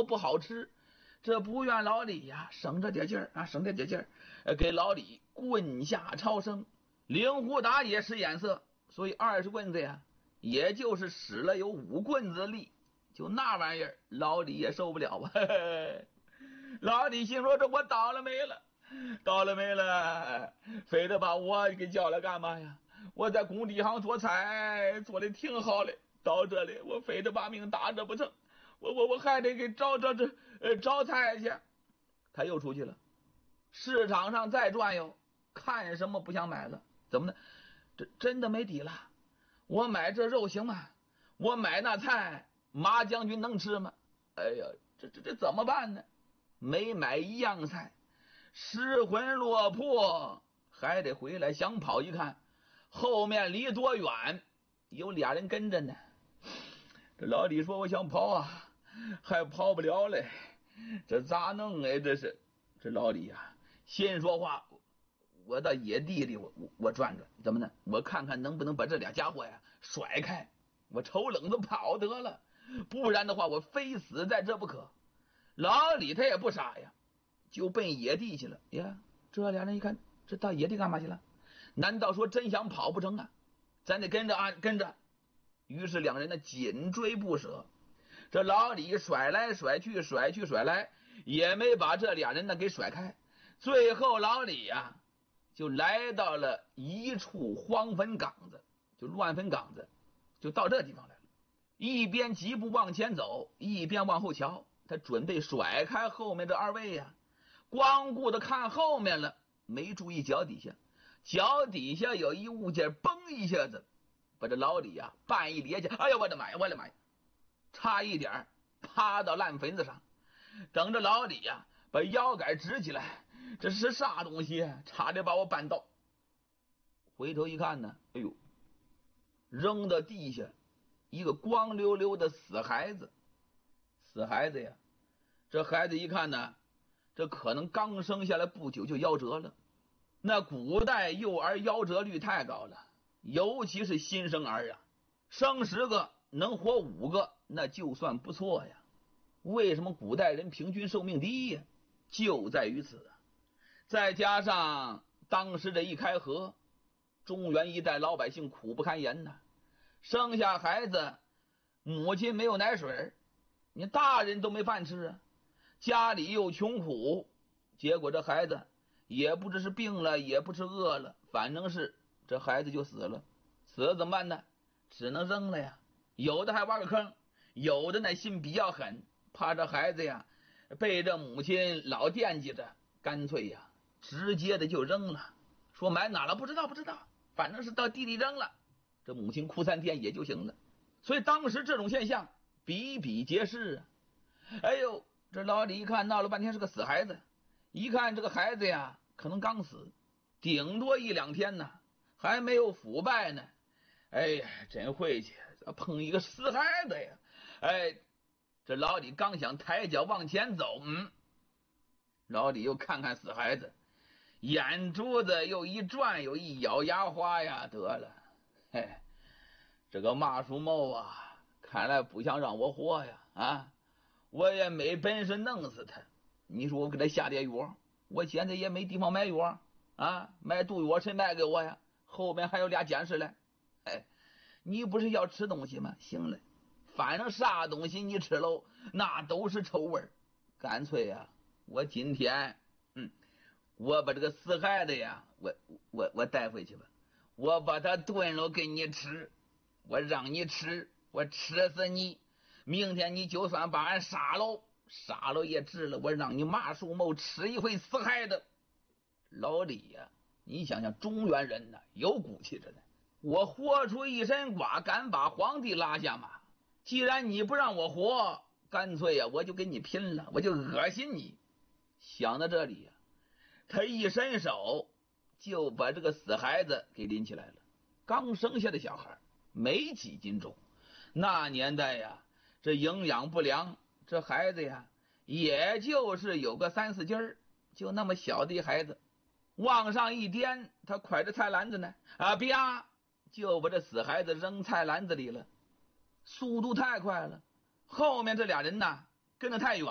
又不好吃，这不愿老李呀省着点劲儿啊，省着点劲儿，给老李棍下超生。令狐达也使眼色，所以20棍子呀，也就是使了有5棍子力，就那玩意儿，老李也受不了啊。老李心说：“这我倒了霉了，倒了霉了，非得把我给叫来干嘛呀？我在工地上做菜做的挺好的，到这里我非得把命搭着不成？我还得给找菜去。”他又出去了，市场上再转悠，看什么不想买了。怎么呢？这真的没底了。我买这肉行吗？我买那菜，马将军能吃吗？哎呀，这怎么办呢？没买一样菜，失魂落魄，还得回来。想跑一看，后面离多远，有俩人跟着呢。这老李说：“我想跑啊，还跑不了嘞，这咋弄哎？这是。”这老李呀，先说话：“我到野地里我转转，怎么呢？我看看能不能把这俩家伙呀甩开，我瞅冷子跑得了，不然的话我非死在这不可。”老李他也不傻呀，就奔野地去了。呀，这俩人一看，这到野地干嘛去了？难道说真想跑不成啊？咱得跟着啊，跟着。于是两人呢紧追不舍。这老李甩来甩去，甩去甩来，也没把这俩人呢给甩开。最后老李呀就来到了一处荒坟岗子，就乱坟岗子，就到这地方来了。一边疾步往前走，一边往后瞧，他准备甩开后面这2位呀，光顾着看后面了，没注意脚底下。脚底下有一物件，嘣一下子把这老李呀绊一趔趄。哎呀，我的妈呀，我的妈呀！差一点趴到烂坟子上。等着老李呀把腰杆直起来，这是啥东西？差点把我绊倒。回头一看呢，哎呦，扔到地下一个光溜溜的死孩子。死孩子呀，这孩子一看呢，这可能刚生下来不久就夭折了。那古代幼儿夭折率太高了，尤其是新生儿啊，生10个能活5个，那就算不错呀。为什么古代人平均寿命低呀？就在于此啊。再加上当时这一开河，中原一带老百姓苦不堪言呐，生下孩子，母亲没有奶水，你大人都没饭吃啊，家里又穷苦，结果这孩子也不知是病了，也不知饿了，反正是这孩子就死了。死了怎么办呢？只能扔了呀。有的还挖个坑，有的呢心比较狠，怕这孩子呀被这母亲老惦记着，干脆呀直接的就扔了。说埋哪了不知道，反正是到地里扔了，这母亲哭3天也就行了。所以当时这种现象比比皆是啊。哎呦，这老李一看闹了半天是个死孩子，一看这个孩子呀可能刚死，顶多1、2天呢，还没有腐败呢。哎呀，真晦气，碰一个死孩子呀！哎，这老李刚想抬脚往前走，老李又看看死孩子，眼珠子又一转，又一咬牙花呀，得了，嘿，这个马叔茂啊，看来不想让我活呀！啊，我也没本事弄死他。你说我给他下点药，我现在也没地方买药啊，买毒药谁卖给我呀？后面还有俩监视嘞。哎，你不是要吃东西吗？行了，反正啥东西你吃喽，那都是臭味儿。干脆呀，我今天，我把这个死孩子呀，我带回去吧，我把它炖了给你吃，我让你吃，我吃死你。明天你就算把俺杀了也值了，我让你马树茂吃一回死孩子。老李呀，你想想中原人呢，有骨气着呢。我活出一身瓜，敢把皇帝拉下马？既然你不让我活，干脆呀，我就跟你拼了，我就恶心你。想到这里呀，他一伸手就把这个死孩子给拎起来了。刚生下的小孩没几斤重，那年代呀，这营养不良，这孩子呀也就是有个3、4斤，就那么小的一孩子，往上一颠，他挎着菜篮子呢，啪就把这死孩子扔菜篮子里了。速度太快了，后面这俩人呢跟得太远。